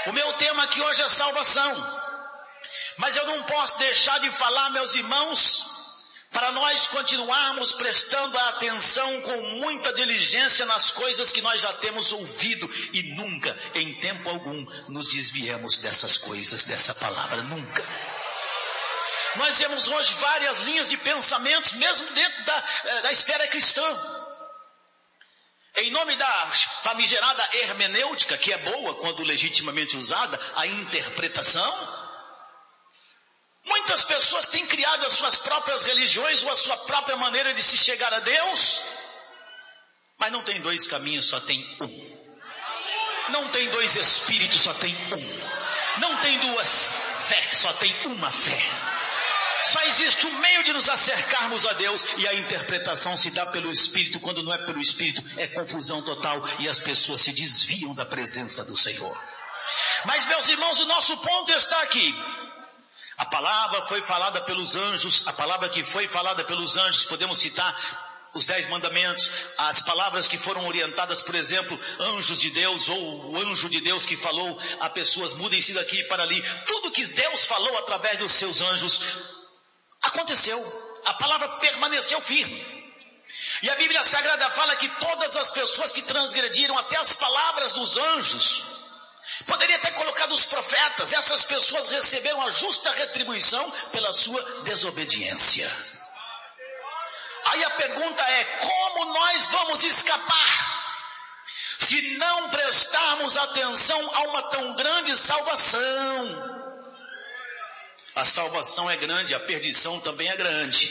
O meu tema aqui hoje é salvação. Mas eu não posso deixar de falar, meus irmãos, para nós continuarmos prestando atenção com muita diligência nas coisas que nós já temos ouvido e nunca, em tempo algum, nos desviemos dessas coisas, dessa palavra, nunca. Nós vemos hoje várias linhas de pensamentos, mesmo dentro da esfera cristã. Em nome da famigerada hermenêutica, que é boa quando legitimamente usada, a interpretação, muitas pessoas têm criado as suas próprias religiões ou a sua própria maneira de se chegar a Deus, mas não tem dois caminhos, só tem um. Não tem dois espíritos, só tem um. Não tem duas fés, só tem uma fé. Só existe um meio de nos acercarmos a Deus, e a interpretação se dá pelo Espírito. Quando não é pelo Espírito, é confusão total e as pessoas se desviam da presença do Senhor. Mas, meus irmãos, o nosso ponto está aqui. A palavra foi falada pelos anjos, a palavra que foi falada pelos anjos, podemos citar os 10 mandamentos, as palavras que foram orientadas, por exemplo, anjos de Deus, ou o anjo de Deus que falou a pessoas, mudem-se daqui para ali. Tudo que Deus falou através dos seus anjos aconteceu, a palavra permaneceu firme. E a Bíblia Sagrada fala que todas as pessoas que transgrediram até as palavras dos anjos, poderia ter colocado os profetas, essas pessoas receberam a justa retribuição pela sua desobediência. Aí a pergunta é: como nós vamos escapar se não prestarmos atenção a uma tão grande salvação? A salvação é grande, a perdição também é grande.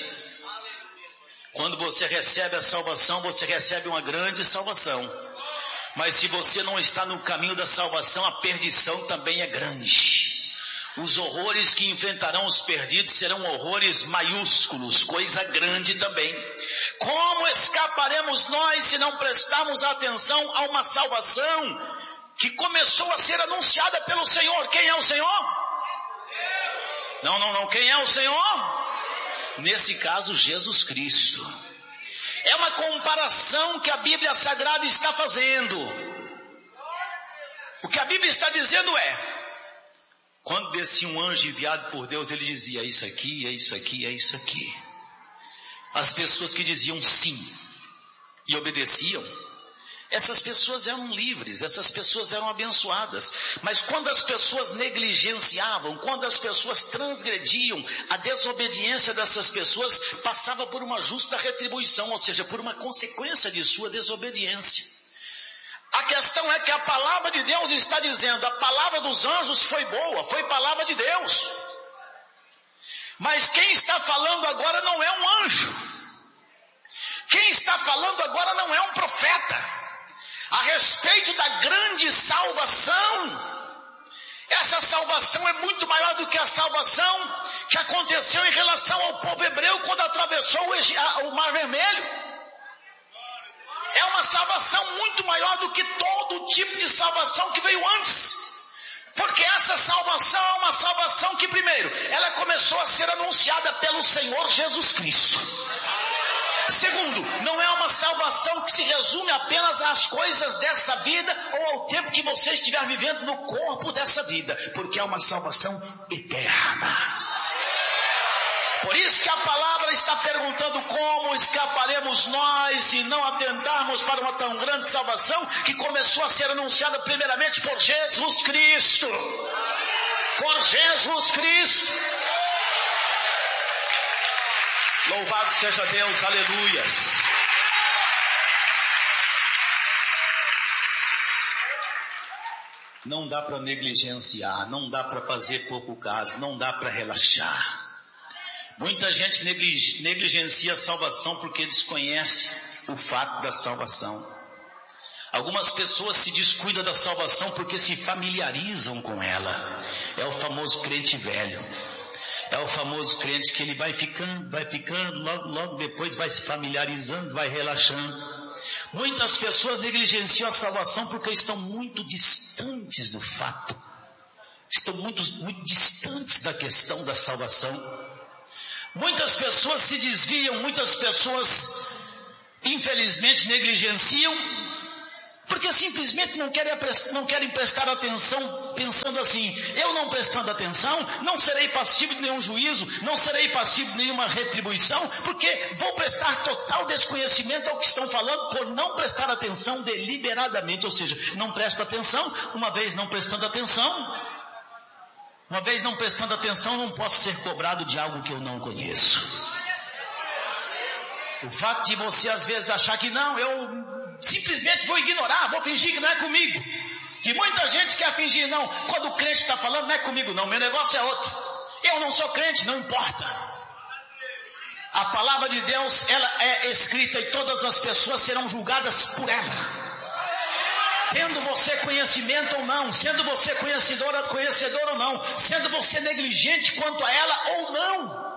Quando você recebe a salvação, você recebe uma grande salvação. Mas se você não está no caminho da salvação, a perdição também é grande. Os horrores que enfrentarão os perdidos serão horrores maiúsculos, coisa grande também. Como escaparemos nós se não prestarmos atenção a uma salvação que começou a ser anunciada pelo Senhor? Quem é o Senhor? Não, quem é o Senhor? Nesse caso, Jesus Cristo. É uma comparação que a Bíblia Sagrada está fazendo. O que a Bíblia está dizendo é: quando descia um anjo enviado por Deus, ele dizia: isso aqui, é isso aqui, é isso aqui. As pessoas que diziam sim e obedeciam, essas pessoas eram livres, essas pessoas eram abençoadas. Mas quando as pessoas negligenciavam, quando as pessoas transgrediam, a desobediência dessas pessoas passava por uma justa retribuição, ou seja, por uma consequência de sua desobediência. A questão é que a palavra de Deus está dizendo: a palavra dos anjos foi boa, foi palavra de Deus. Mas quem está falando agora não é um anjo. Quem está falando agora não é um profeta. A respeito da grande salvação, essa salvação é muito maior do que a salvação que aconteceu em relação ao povo hebreu quando atravessou o Mar Vermelho. É uma salvação muito maior do que todo tipo de salvação que veio antes. Porque essa salvação é uma salvação que, primeiro, ela começou a ser anunciada pelo Senhor Jesus Cristo. Segundo, não é uma salvação que se resume apenas às coisas dessa vida ou ao tempo que você estiver vivendo no corpo dessa vida, porque é uma salvação eterna. Por isso que a palavra está perguntando: como escaparemos nós se não atentarmos para uma tão grande salvação que começou a ser anunciada primeiramente por Jesus Cristo? Por Jesus Cristo. Louvado seja Deus, aleluias. Não dá para negligenciar, não dá para fazer pouco caso, não dá para relaxar. Muita gente negligencia a salvação porque desconhece o fato da salvação. Algumas pessoas se descuidam da salvação porque se familiarizam com ela. É o famoso crente velho. É o famoso crente que ele vai ficando, logo depois vai se familiarizando, vai relaxando. Muitas pessoas negligenciam a salvação porque estão muito distantes do fato. Estão muito distantes da questão da salvação. Muitas pessoas se desviam, muitas pessoas infelizmente negligenciam Porque simplesmente não querem prestar atenção, pensando assim: eu não prestando atenção, não serei passível de nenhum juízo, não serei passível de nenhuma retribuição, porque vou prestar total desconhecimento ao que estão falando por não prestar atenção deliberadamente. Ou seja, não presto atenção. Uma vez não prestando atenção, não posso ser cobrado de algo que eu não conheço. O fato de você às vezes achar que não, eu simplesmente vou ignorar, vou fingir que não é comigo. Que muita gente quer fingir, não, quando o crente está falando, não é comigo não, meu negócio é outro. Eu não sou crente, não importa. A palavra de Deus, ela é escrita e todas as pessoas serão julgadas por ela. Tendo você conhecimento ou não, sendo você conhecedor ou não, sendo você negligente quanto a ela ou não.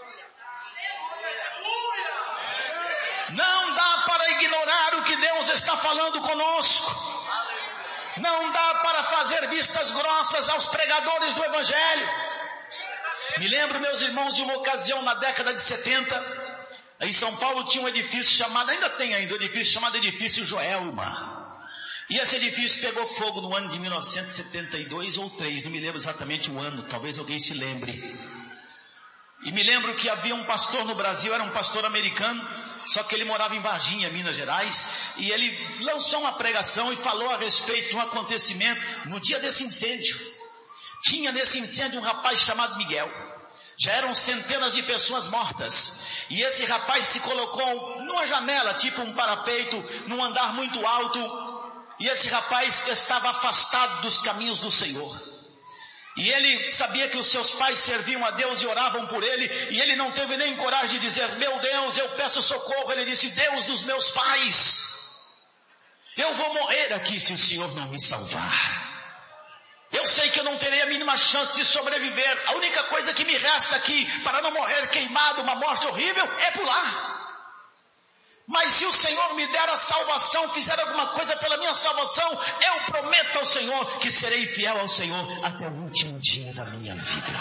Não dá para ignorar o que Deus está falando conosco. Não dá para fazer vistas grossas aos pregadores do Evangelho. Me lembro, meus irmãos, de uma ocasião na década de 70, em São Paulo tinha um edifício chamado, ainda tem um edifício chamado Edifício Joelma. E esse edifício pegou fogo no ano de 1972 ou 3, não me lembro exatamente o ano, talvez alguém se lembre. E me lembro que havia um pastor no Brasil, era um pastor americano, só que ele morava em Varginha, Minas Gerais, e ele lançou uma pregação e falou a respeito de um acontecimento no dia desse incêndio. Tinha nesse incêndio um rapaz chamado Miguel. Já eram centenas de pessoas mortas. E esse rapaz se colocou numa janela, tipo um parapeito, num andar muito alto. E esse rapaz estava afastado dos caminhos do Senhor. E ele sabia que os seus pais serviam a Deus e oravam por ele, e ele não teve nem coragem de dizer: meu Deus, eu peço socorro. Ele disse: Deus dos meus pais, eu vou morrer aqui se o Senhor não me salvar. Eu sei que eu não terei a mínima chance de sobreviver. A única coisa que me resta aqui para não morrer queimado, uma morte horrível, é pular. Mas se o Senhor me der a salvação, fizer alguma coisa pela minha salvação, eu prometo ao Senhor que serei fiel ao Senhor até o último dia da minha vida.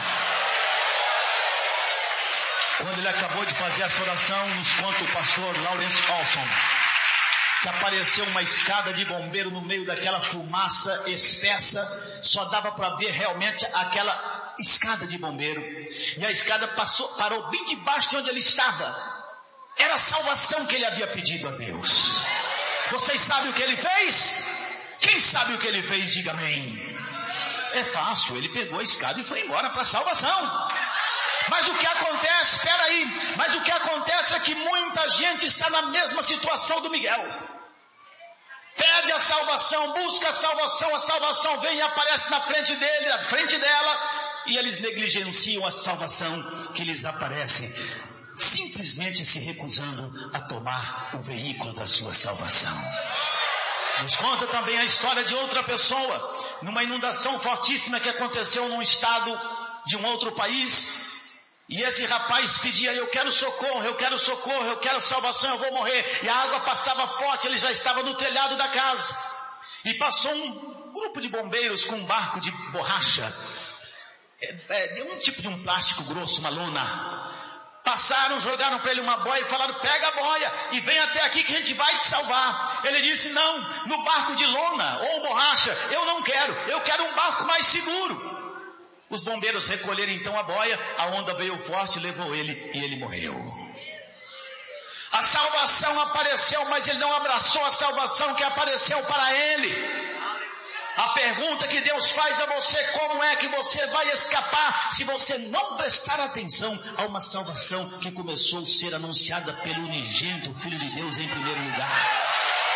Quando ele acabou de fazer essa oração, nos conta o pastor Lawrence Olson, que apareceu uma escada de bombeiro no meio daquela fumaça espessa, só dava para ver realmente aquela escada de bombeiro. E a escada parou bem debaixo de onde ele estava. Era a salvação que ele havia pedido a Deus. Vocês sabem o que ele fez? Quem sabe o que ele fez? Diga amém. É fácil, ele pegou a escada e foi embora para a salvação. Mas o que acontece, espera aí, mas o que acontece é que muita gente está na mesma situação do Miguel. Pede a salvação, busca a salvação vem e aparece na frente dele, na frente dela, e eles negligenciam a salvação que lhes aparece, simplesmente se recusando a tomar o veículo da sua salvação. Nos conta também a história de outra pessoa, numa inundação fortíssima que aconteceu num estado de um outro país, e esse rapaz pedia: eu quero socorro, eu quero salvação, eu vou morrer. E a água passava forte, ele já estava no telhado da casa, e passou um grupo de bombeiros com um barco de borracha, um tipo de um plástico grosso, uma lona. Passaram, jogaram para ele uma boia e falaram: pega a boia e vem até aqui que a gente vai te salvar. Ele disse: não, no barco de lona ou borracha eu não quero, eu quero um barco mais seguro. Os bombeiros recolheram então a boia, a onda veio forte, levou ele e ele morreu. A salvação apareceu, mas ele não abraçou a salvação que apareceu para ele. A pergunta que Deus faz a você: como é que você vai escapar se você não prestar atenção a uma salvação que começou a ser anunciada pelo unigênito Filho de Deus em primeiro lugar?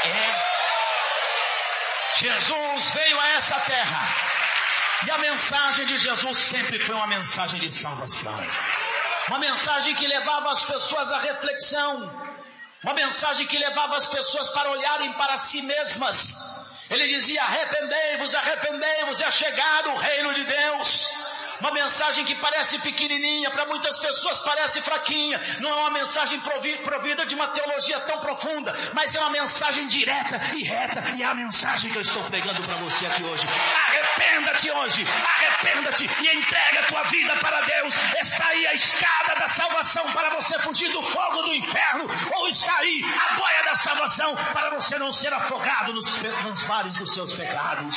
Jesus veio a essa terra, e a mensagem de Jesus sempre foi uma mensagem de salvação, uma mensagem que levava as pessoas à reflexão, uma mensagem que levava as pessoas para olharem para si mesmas. Ele dizia: arrependei-vos, arrependei-vos, é chegado o reino de Deus. Uma mensagem que parece pequenininha, para muitas pessoas parece fraquinha. Não é uma mensagem provida de uma teologia tão profunda, mas é uma mensagem direta e reta. E é a mensagem que eu estou pregando para você aqui hoje. Arrependa-te hoje, arrependa-te e entrega a tua vida para Deus. Está aí a escada da salvação para você fugir do fogo do inferno, ou está aí a boia da salvação para você não ser afogado nos mares dos seus pecados.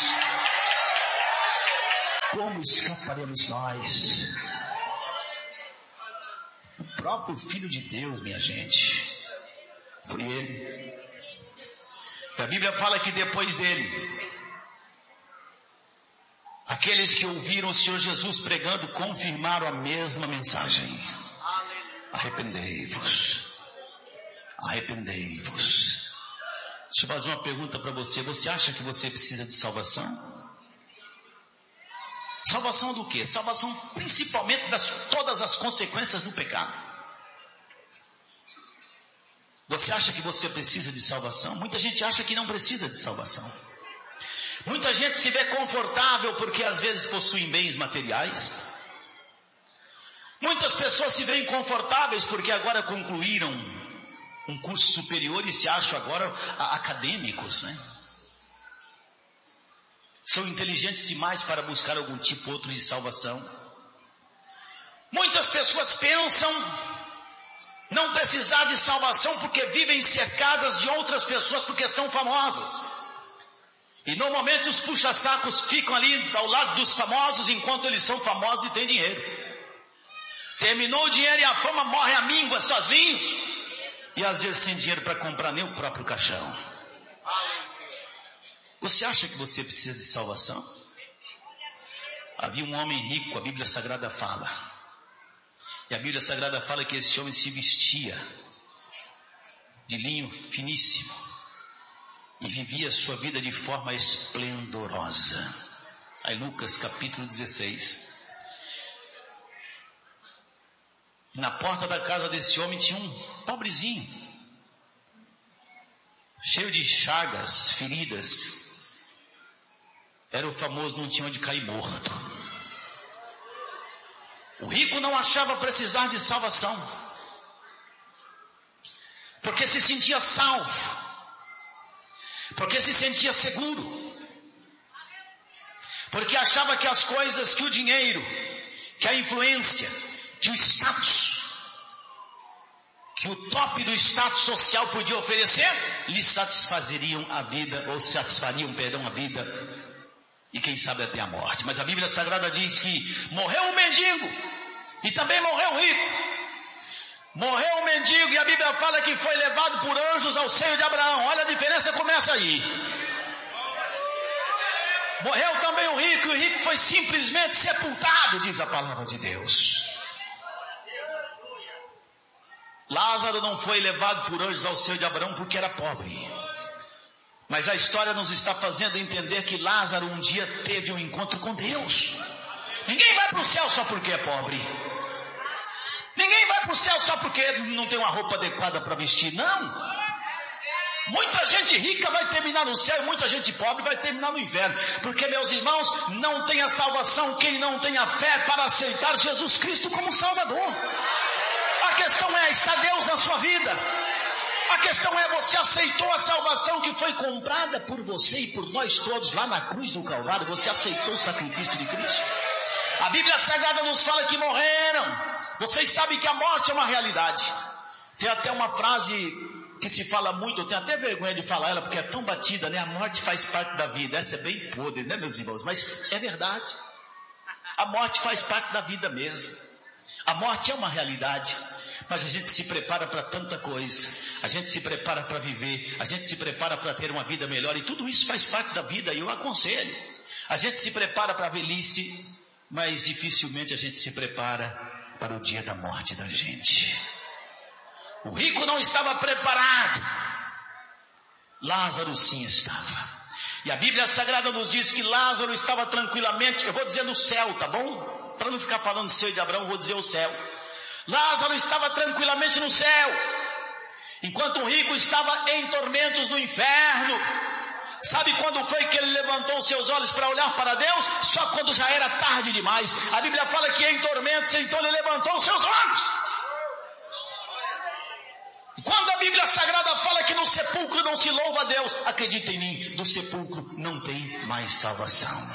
Como escaparemos nós? O próprio Filho de Deus, minha gente, foi ele. A Bíblia fala que depois dele, aqueles que ouviram o Senhor Jesus pregando confirmaram a mesma mensagem. Arrependei-vos. Arrependei-vos. Deixa eu fazer uma pergunta para você. Você acha que você precisa de salvação? Salvação do quê? Salvação principalmente das todas as consequências do pecado. Você acha que você precisa de salvação? Muita gente acha que não precisa de salvação. Muita gente se vê confortável porque às vezes possuem bens materiais. Muitas pessoas se veem confortáveis porque agora concluíram um curso superior e se acham agora acadêmicos, né? São inteligentes demais para buscar algum tipo outro de salvação. Muitas pessoas pensam não precisar de salvação porque vivem cercadas de outras pessoas porque são famosas. E normalmente os puxa-sacos ficam ali ao lado dos famosos enquanto eles são famosos e têm dinheiro. Terminou o dinheiro e a fama, morre a míngua sozinhos. E às vezes sem dinheiro para comprar nem o próprio caixão. Você acha que você precisa de salvação? Havia um homem rico, a Bíblia Sagrada fala. E a Bíblia Sagrada fala que esse homem se vestia de linho finíssimo e vivia sua vida de forma esplendorosa. Aí Lucas capítulo 16. Na porta da casa desse homem tinha um pobrezinho, cheio de chagas, feridas. Era o famoso não tinha onde cair morto. O rico não achava precisar de salvação, porque se sentia salvo, porque se sentia seguro, porque achava que as coisas, que o dinheiro, que a influência, que o status, que o top do status social podia oferecer, lhe satisfariam a vida, ou satisfariam, a vida, e quem sabe até a morte. Mas a Bíblia Sagrada diz que morreu um mendigo, e também morreu um rico. Morreu um mendigo, e a Bíblia fala que foi levado por anjos ao seio de Abraão. Olha a diferença, começa aí. Morreu também o rico, e o rico foi simplesmente sepultado, diz a palavra de Deus. Lázaro não foi levado por anjos ao seio de Abraão porque era pobre. Mas a história nos está fazendo entender que Lázaro um dia teve um encontro com Deus. Ninguém vai para o céu só porque é pobre. Ninguém vai para o céu só porque não tem uma roupa adequada para vestir, não. Muita gente rica vai terminar no céu e muita gente pobre vai terminar no inferno. Porque, meus irmãos, não tem a salvação quem não tem a fé para aceitar Jesus Cristo como Salvador. A questão é, está Deus na sua vida? A questão é, você aceitou a salvação que foi comprada por você e por nós todos lá na cruz do Calvário? Você aceitou o sacrifício de Cristo? A Bíblia Sagrada nos fala que morreram. Vocês sabem que a morte é uma realidade. Tem até uma frase que se fala muito, eu tenho até vergonha de falar ela porque é tão batida, né? A morte faz parte da vida. Essa é bem podre, né, meus irmãos? Mas é verdade. A morte faz parte da vida mesmo. A morte é uma realidade. Mas a gente se prepara para tanta coisa, a gente se prepara para viver, a gente se prepara para ter uma vida melhor, e tudo isso faz parte da vida, e eu aconselho. A gente se prepara para a velhice, mas dificilmente a gente se prepara para o dia da morte da gente. O rico não estava preparado, Lázaro sim estava. E a Bíblia Sagrada nos diz que Lázaro estava tranquilamente, eu vou dizer no céu, tá bom? Para não ficar falando seio de Abraão, vou dizer o céu. Lázaro estava tranquilamente no céu, enquanto o rico estava em tormentos no inferno. Sabe quando foi que ele levantou os seus olhos para olhar para Deus? Só quando já era tarde demais. A Bíblia fala que em tormentos, então ele levantou os seus olhos. Quando a Bíblia Sagrada fala que no sepulcro não se louva a Deus, acredita em mim, no sepulcro não tem mais salvação.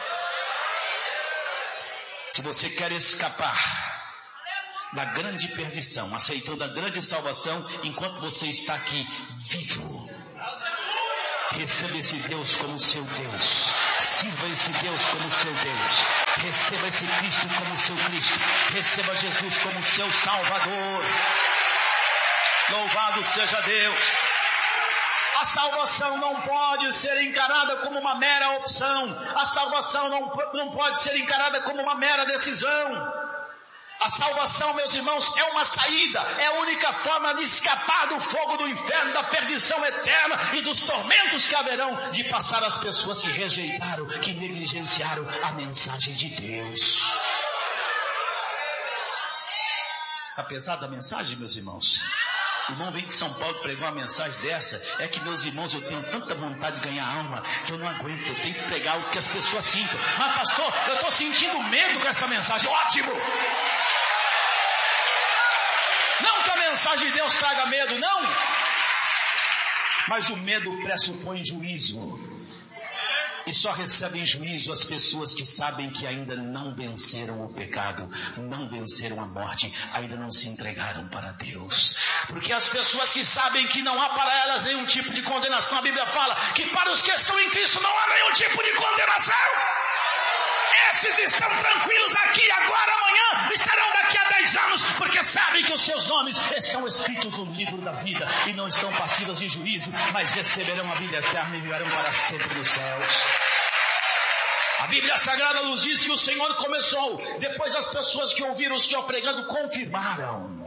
Se você quer escapar da grande perdição, aceitando a grande salvação, enquanto você está aqui vivo, receba esse Deus como seu Deus, sirva esse Deus como seu Deus, receba esse Cristo como seu Cristo, receba Jesus como seu Salvador. Louvado seja Deus. A salvação não pode ser encarada como uma mera opção. A salvação não pode ser encarada como uma mera decisão. A salvação, meus irmãos, é uma saída, é a única forma de escapar do fogo do inferno, da perdição eterna e dos tormentos que haverão de passar as pessoas que rejeitaram, que negligenciaram a mensagem de Deus. Apesar da mensagem, meus irmãos, o irmão vem de São Paulo pregar uma mensagem dessa. É que, meus irmãos, eu tenho tanta vontade de ganhar alma que eu não aguento, eu tenho que pregar o que as pessoas sintam. Mas pastor, eu estou sentindo medo com essa mensagem. Ótimo! Não que a mensagem de Deus traga medo, não. Mas o medo pressupõe juízo. E só recebem juízo as pessoas que sabem que ainda não venceram o pecado, não venceram a morte, ainda não se entregaram para Deus. Porque as pessoas que sabem que não há para elas nenhum tipo de condenação, a Bíblia fala que para os que estão em Cristo não há nenhum tipo de condenação. Esses estão tranquilos aqui, agora, amanhã, estarão daqui a 10 anos, porque sabem que os seus nomes estão escritos no livro da vida e não estão passivos de juízo, mas receberão a vida eterna e viverão para sempre nos céus. A Bíblia Sagrada nos diz que o Senhor começou, depois as pessoas que ouviram o Senhor pregando confirmaram.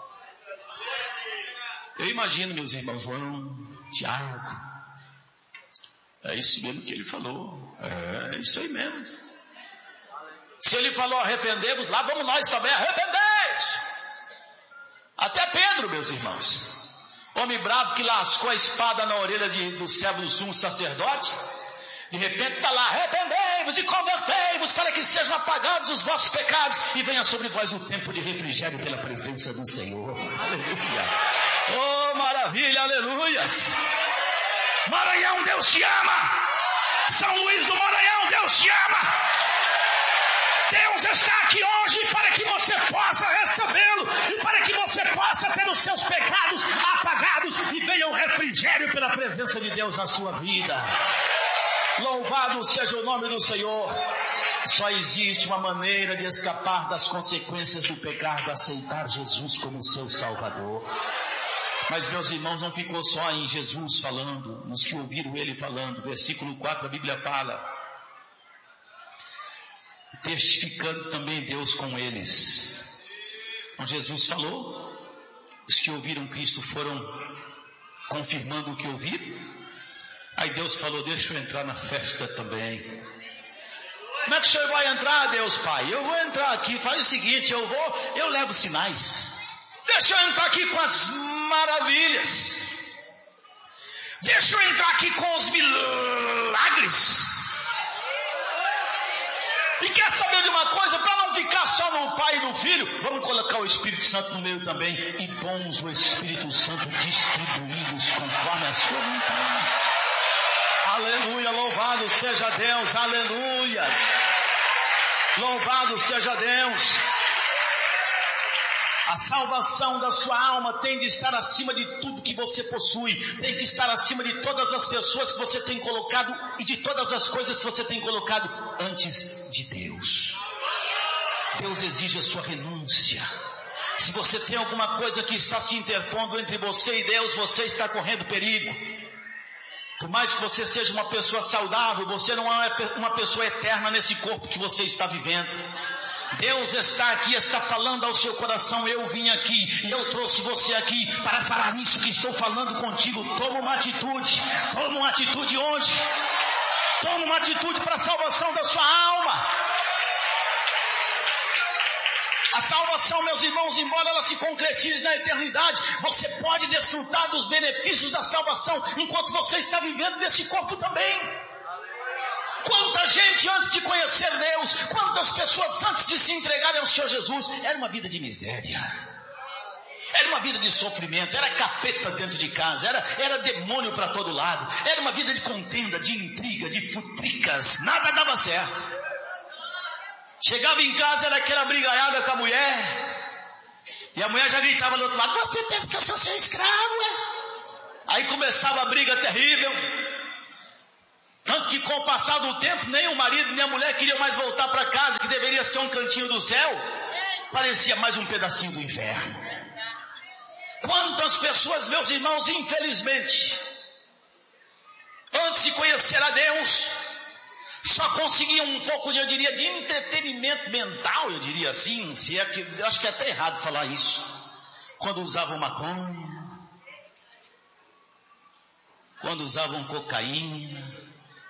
Eu imagino, meus irmãos, João, Tiago, é isso mesmo que ele falou, é isso aí mesmo. Se ele falou arrependei-vos, lá vamos nós também, arrependei-vos. Até Pedro, meus irmãos, homem bravo que lascou a espada na orelha do servo do sumo sacerdote, de repente está lá, arrependei-vos e convertei-vos para que sejam apagados os vossos pecados e venha sobre vós o tempo de refrigério pela presença do Senhor. Aleluia. Oh, maravilha, aleluias. Maranhão, Deus te ama. São Luís do Maranhão, Deus te ama. Deus está aqui hoje para que você possa recebê-lo e para que você possa ter os seus pecados apagados e venha o refrigério pela presença de Deus na sua vida. Louvado seja o nome do Senhor. Só existe uma maneira de escapar das consequências do pecado: aceitar Jesus como seu Salvador. Mas, meus irmãos, não ficou só em Jesus falando, nos que ouviram ele falando. Versículo 4, a Bíblia fala: testificando também Deus com eles. Então Jesus falou, os que ouviram Cristo foram confirmando o que ouviram. Aí Deus falou: deixa eu entrar na festa também. Como é que o senhor vai entrar, Deus Pai? Eu vou entrar aqui, faz o seguinte, eu levo sinais. Deixa eu entrar aqui com as maravilhas. Deixa eu entrar aqui com os milagres. E quer saber de uma coisa? Para não ficar só no Pai e no Filho, vamos colocar o Espírito Santo no meio também. E dons do Espírito Santo distribuídos conforme a sua vontade. Aleluia, louvado seja Deus, aleluias. Louvado seja Deus. A salvação da sua alma tem de estar acima de tudo que você possui, tem que estar acima de todas as pessoas que você tem colocado e de todas as coisas que você tem colocado antes de Deus. Deus exige a sua renúncia. Se você tem alguma coisa que está se interpondo entre você e Deus, você está correndo perigo. Por mais que você seja uma pessoa saudável, você não é uma pessoa eterna nesse corpo que você está vivendo. Deus está aqui, está falando ao seu coração: eu vim aqui e eu trouxe você aqui para falar isso que estou falando contigo. Toma uma atitude hoje. Toma uma atitude para a salvação da sua alma. A salvação, meus irmãos, embora ela se concretize na eternidade, você pode desfrutar dos benefícios da salvação enquanto você está vivendo nesse corpo também. Quanta gente antes de conhecer Deus, quantas pessoas antes de se entregarem ao Senhor Jesus, era uma vida de miséria, era uma vida de sofrimento, era capeta dentro de casa, era demônio para todo lado, era uma vida de contenda, de intriga, de futricas, nada dava certo. Chegava em casa, era aquela brigaiada com a mulher, e a mulher já gritava do outro lado: você pensa que eu sou seu escravo, é? Aí começava a briga terrível. Tanto que com o passar do tempo, nem o marido nem a mulher queriam mais voltar para casa, que deveria ser um cantinho do céu, parecia mais um pedacinho do inferno. Quantas pessoas, meus irmãos, infelizmente, antes de conhecer a Deus, só conseguiam um pouco, eu diria, de entretenimento mental, eu diria assim, se é que, eu acho que é até errado falar isso, quando usavam maconha, quando usavam cocaína,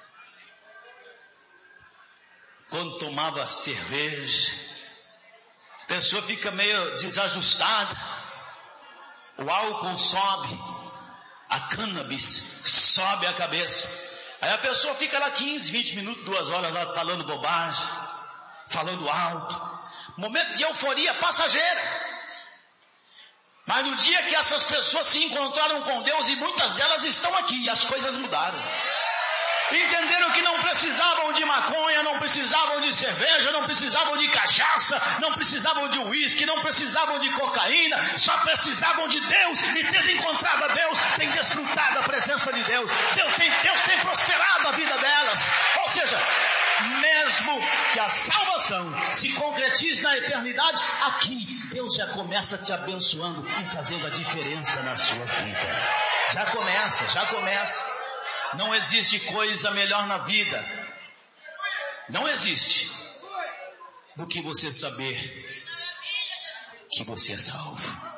quando tomava cerveja, a pessoa fica meio desajustada, o álcool sobe, a cannabis sobe a cabeça, aí a pessoa fica lá 15, 20 minutos, 2 horas lá falando bobagem, falando alto, momento de euforia passageira. Mas no dia que essas pessoas se encontraram com Deus, e muitas delas estão aqui, as coisas mudaram. Entenderam que não precisavam de maconha, não precisavam de cerveja, não precisavam de cachaça, não precisavam de uísque, não precisavam de cocaína, só precisavam de Deus, e tendo encontrado a Deus, têm desfrutado a presença de Deus. Deus tem prosperado a vida delas. Ou seja, mesmo que a salvação se concretize na eternidade, aqui Deus já começa te abençoando e fazendo a diferença na sua vida. Já começa. Não existe coisa melhor na vida, não existe, do que você saber que você é salvo.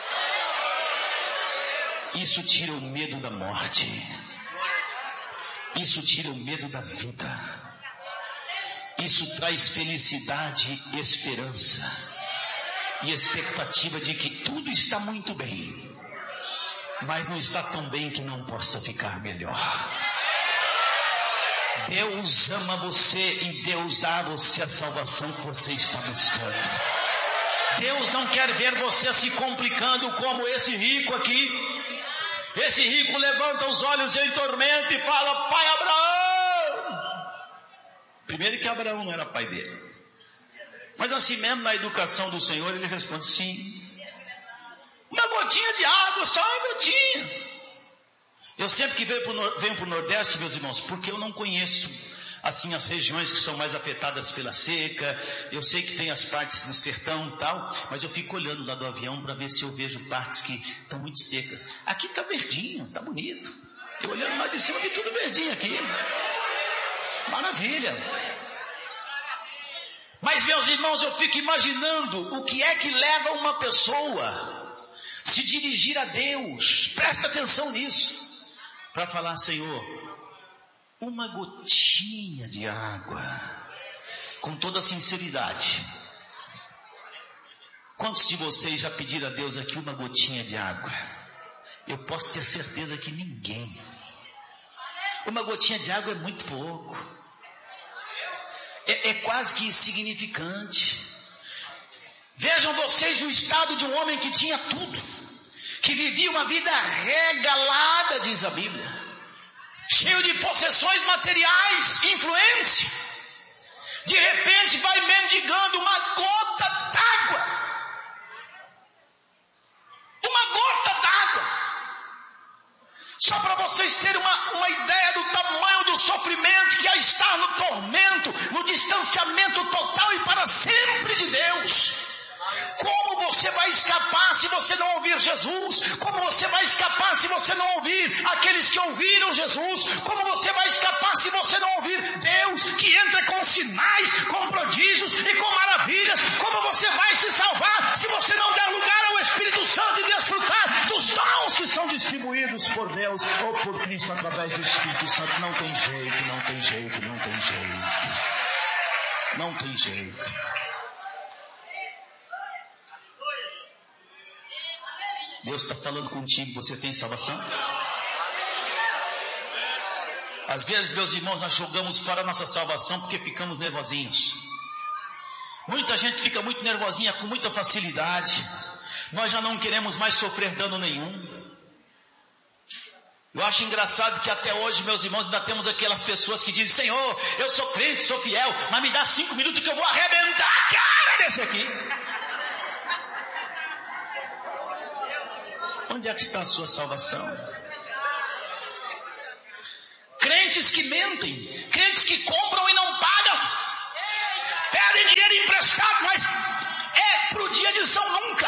Isso tira o medo da morte, isso tira o medo da vida, isso traz felicidade, esperança e expectativa de que tudo está muito bem, mas não está tão bem que não possa ficar melhor. Deus ama você e Deus dá a você a salvação que você está buscando. Deus não quer ver você se complicando como esse rico aqui. Esse rico levanta os olhos em tormento e fala: pai Abraão. Primeiro que Abraão não era pai dele, mas assim mesmo na educação do Senhor ele responde: sim. Uma gotinha de água, só uma gotinha. Eu sempre que venho para o Nordeste, meus irmãos, porque eu não conheço assim as regiões que são mais afetadas pela seca. Eu sei que tem as partes do sertão e tal, mas eu fico olhando lá do avião para ver se eu vejo partes que estão muito secas. Aqui está verdinho, está bonito. Eu olhando lá de cima, vi tudo verdinho aqui. Maravilha. Mas, meus irmãos, eu fico imaginando o que é que leva uma pessoa se dirigir a Deus, presta atenção nisso, para falar: Senhor, uma gotinha de água, com toda sinceridade. Quantos de vocês já pediram a Deus aqui uma gotinha de água? Eu posso ter certeza que ninguém. Uma gotinha de água é muito pouco, é quase que insignificante. Vejam vocês o estado de um homem que tinha tudo, que vivia uma vida regalada, diz a Bíblia, cheio de possessões materiais, influência. De repente vai mendigando uma gota d'água. Uma gota d'água. Só para vocês terem uma ideia do tamanho do sofrimento que é estar no tormento, no distanciamento total e para sempre de Deus. Como você vai escapar se você não ouvir Jesus? Como você vai escapar se você não ouvir aqueles que ouviram Jesus? Como você vai escapar se você não ouvir Deus que entra com sinais, com prodígios e com maravilhas? Como você vai se salvar se você não der lugar ao Espírito Santo e desfrutar dos dons que são distribuídos por Deus ou por Cristo através do Espírito Santo? Não tem jeito, não tem jeito, não tem jeito. Não tem jeito. Deus está falando contigo, você tem salvação? Às vezes, meus irmãos, nós jogamos fora a nossa salvação porque ficamos nervosinhos. Muita gente fica muito nervosinha com muita facilidade. Nós já não queremos mais sofrer dano nenhum. Eu acho engraçado que até hoje, meus irmãos, ainda temos aquelas pessoas que dizem: Senhor, eu sou crente, sou fiel, mas me dá 5 minutos que eu vou arrebentar a cara desse aqui. Onde é que está a sua salvação? Crentes que mentem, crentes que compram e não pagam, pedem dinheiro emprestado, mas para o dia de São nunca.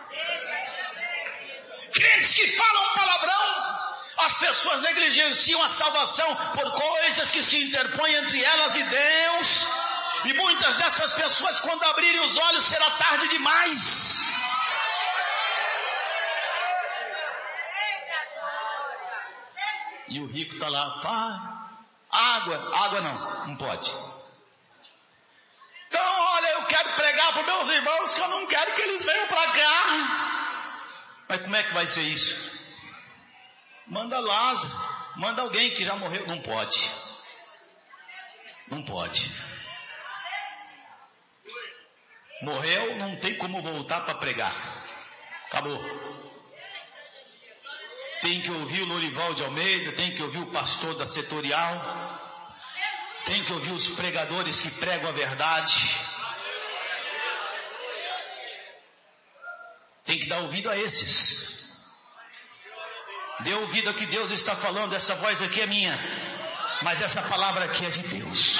Crentes que falam palavrão. As pessoas negligenciam a salvação por coisas que se interpõem entre elas e Deus. E muitas dessas pessoas, quando abrirem os olhos, será tarde demais. E o rico está lá: pai, água não pode. Então, olha, eu quero pregar para os meus irmãos que eu não quero que eles venham para cá. Mas como é que vai ser isso? Manda Lázaro, manda alguém que já morreu. Não pode. Não pode. Morreu, não tem como voltar para pregar. Acabou. Tem que ouvir o Lorival de Almeida, tem que ouvir o pastor da setorial, tem que ouvir os pregadores que pregam a verdade. Tem que dar ouvido a esses. Dê ouvido ao que Deus está falando. Essa voz aqui é minha, mas essa palavra aqui é de Deus.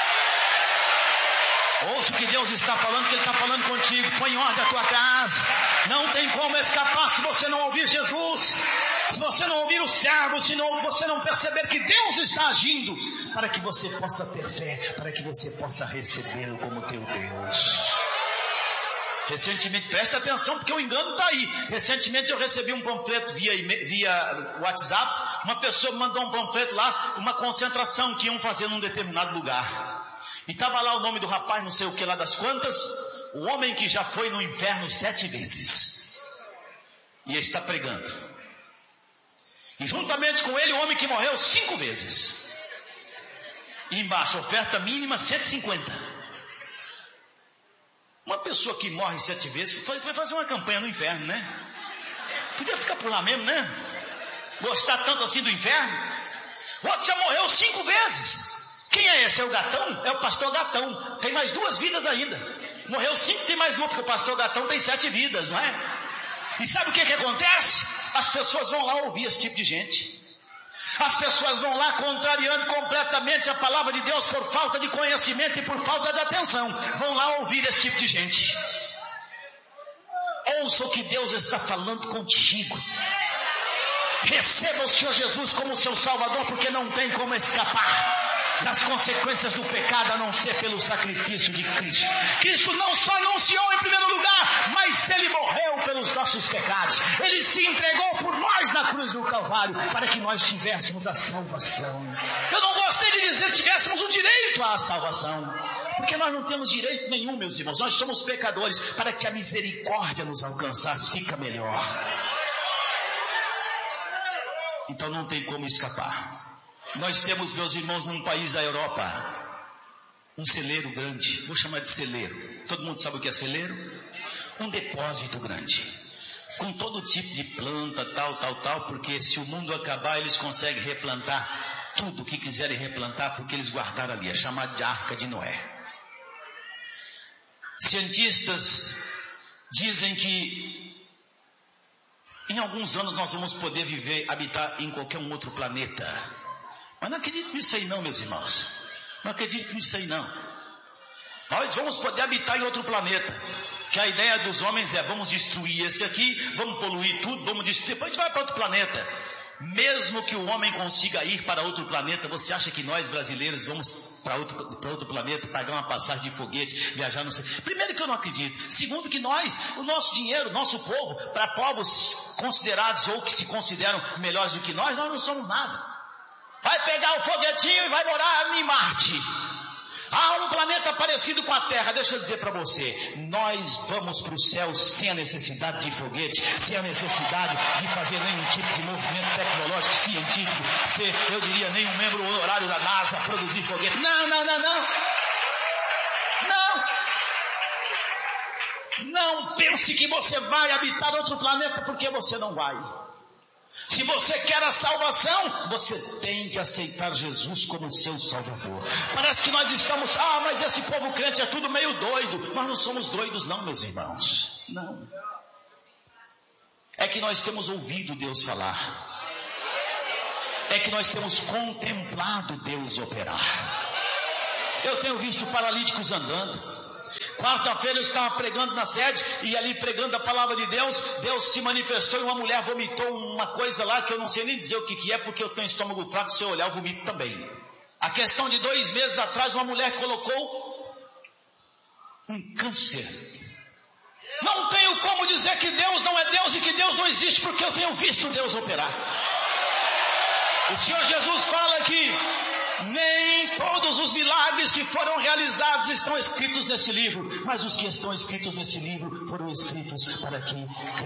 Ouça o que Deus está falando, que Ele está falando contigo. Põe em ordem a tua casa. Não tem como escapar se você não ouvir Jesus. Se você não ouvir o servo, se você não perceber que Deus está agindo, para que você possa ter fé, para que você possa recebê-lo como teu Deus. Recentemente, presta atenção porque o engano está aí. Recentemente eu recebi um panfleto via WhatsApp. Uma pessoa me mandou um panfleto lá, uma concentração que iam fazer num determinado lugar. E estava lá o nome do rapaz, não sei o que lá das quantas, o homem que já foi no inferno 7 vezes. E está pregando. E juntamente com ele o homem que morreu 5 vezes. E embaixo, oferta mínima 150. Uma pessoa que morre 7 vezes foi fazer uma campanha no inferno, né? Podia ficar por lá mesmo, né? Gostar tanto assim do inferno. O outro já morreu 5 vezes. Quem é esse? É o Gatão? É o pastor Gatão. Tem mais 2 vidas ainda. Morreu 5, tem mais 2, porque o pastor Gatão tem 7 vidas, não é? E sabe o que acontece? As pessoas vão lá ouvir esse tipo de gente. As pessoas vão lá contrariando completamente a palavra de Deus por falta de conhecimento e por falta de atenção. Vão lá ouvir esse tipo de gente. Ouça o que Deus está falando contigo. Receba o Senhor Jesus como seu Salvador, porque não tem como escapar das consequências do pecado a não ser pelo sacrifício de Cristo. Cristo não só anunciou em primeiro lugar, mas Ele morreu pelos nossos pecados. Ele se entregou por nós na cruz do Calvário para que nós tivéssemos a salvação. Eu não gostei de dizer tivéssemos o direito à salvação, porque nós não temos direito nenhum, meus irmãos. Nós somos pecadores. Para que a misericórdia nos alcançasse, fica melhor. Então não tem como escapar. Nós temos, meus irmãos, num país da Europa, um celeiro grande. Vou chamar de celeiro. Todo mundo sabe o que é celeiro? Um depósito grande, com todo tipo de planta, tal, porque se o mundo acabar, eles conseguem replantar tudo o que quiserem replantar, porque eles guardaram ali. É chamado de Arca de Noé. Cientistas dizem que em alguns anos nós vamos poder habitar em qualquer um outro planeta. Mas não acredito nisso aí não, meus irmãos. Não acredito nisso aí não. Nós vamos poder habitar em outro planeta. Que a ideia dos homens é: vamos destruir esse aqui, vamos poluir tudo, vamos destruir, depois a gente vai para outro planeta. Mesmo que o homem consiga ir para outro planeta, você acha que nós brasileiros vamos para outro planeta, pagar uma passagem de foguete, viajar, não sei. Primeiro que eu não acredito. Segundo que o nosso dinheiro, nosso povo, para povos considerados ou que se consideram melhores do que nós não somos nada. Vai pegar o foguetinho e vai morar em Marte. Há um planeta parecido com a Terra. Deixa eu dizer para você, nós vamos para o céu sem a necessidade de foguete, sem a necessidade de fazer nenhum tipo de movimento tecnológico, científico, ser, eu diria, nenhum membro honorário da NASA produzir foguete. Não pense que você vai habitar outro planeta, porque você não vai. Se você quer a salvação, você tem que aceitar Jesus como seu Salvador. Parece que nós estamos, mas esse povo crente é tudo meio doido. Nós não somos doidos não, meus irmãos. Não. É que nós temos ouvido Deus falar. É que nós temos contemplado Deus operar. Eu tenho visto paralíticos andando. Quarta-feira eu estava pregando na sede, e ali pregando a palavra de Deus, Deus se manifestou e uma mulher vomitou uma coisa lá que eu não sei nem dizer o que é, porque eu tenho estômago fraco, se eu olhar eu vomito também. A questão de 2 meses atrás, uma mulher colocou um câncer. Não tenho como dizer que Deus não é Deus e que Deus não existe, porque eu tenho visto Deus operar. O Senhor Jesus fala que nem todos os milagres que foram realizados estão escritos nesse livro, mas os que estão escritos nesse livro foram escritos para que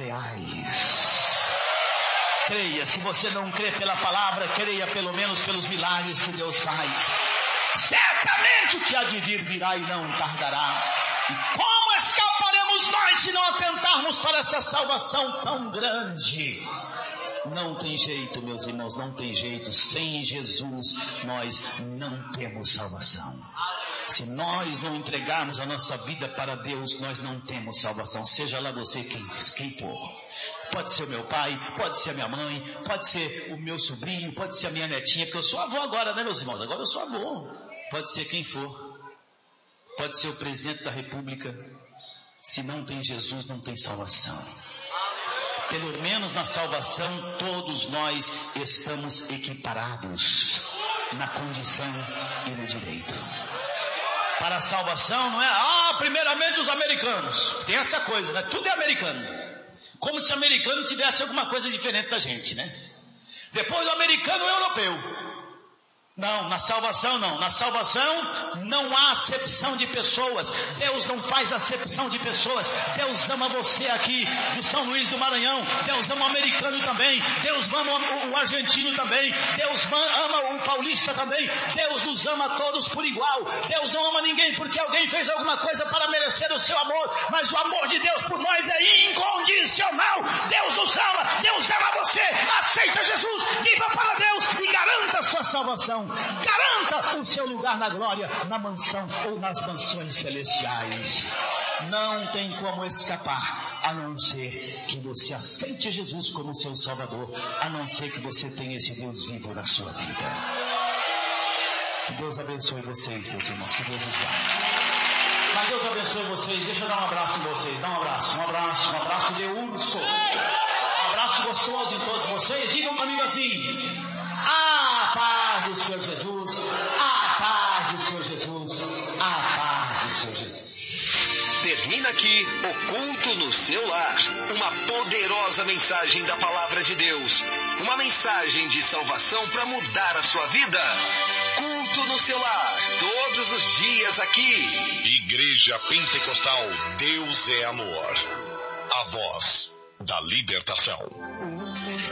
creais. Creia, se você não crê pela palavra, creia pelo menos pelos milagres que Deus faz. Certamente o que há de vir virá e não tardará. E como escaparemos nós se não atentarmos para essa salvação tão grande? Não tem jeito, meus irmãos, não tem jeito. Sem Jesus nós não temos salvação. Se nós não entregarmos a nossa vida para Deus, nós não temos salvação. Seja lá você quem for. Pode ser o meu pai, pode ser a minha mãe, pode ser o meu sobrinho, pode ser a minha netinha, porque eu sou avô agora, né, meus irmãos? Agora eu sou avô. Pode ser quem for. Pode ser o presidente da república. Se não tem Jesus, não tem salvação. Pelo menos na salvação todos nós estamos equiparados na condição e no direito. Para a salvação não é, primeiramente os americanos. Tem essa coisa, né? Tudo é americano. Como se o americano tivesse alguma coisa diferente da gente, né? Depois o americano é europeu. Não, na salvação não. Na salvação não há acepção de pessoas. Deus não faz acepção de pessoas. Deus ama você aqui de São Luís do Maranhão. Deus ama o americano também. Deus ama o argentino também. Deus ama o paulista também. Deus nos ama todos por igual. Deus não ama ninguém porque alguém fez alguma coisa para merecer o seu amor. Mas o amor de Deus por nós é incondicional. Deus nos ama. Deus ama você. Aceita Jesus. Viva para Deus e garanta a sua salvação. Garanta o seu lugar na glória, na mansão ou nas mansões celestiais. Não tem como escapar, a não ser que você aceite Jesus como seu Salvador, a não ser que você tenha esse Deus vivo na sua vida. Que Deus abençoe vocês, meus irmãos, que Deus os guarde. Mas Deus abençoe vocês. Deixa eu dar um abraço em vocês. Dá um abraço de urso. Um abraço gostoso em todos vocês. Digam comigo assim: a paz do Senhor Jesus, a paz do Senhor Jesus, a paz do Senhor Jesus. Termina aqui o culto no seu lar. Uma poderosa mensagem da palavra de Deus. Uma mensagem de salvação para mudar a sua vida. Culto no seu lar, todos os dias aqui. Igreja Pentecostal Deus é Amor. A voz da libertação.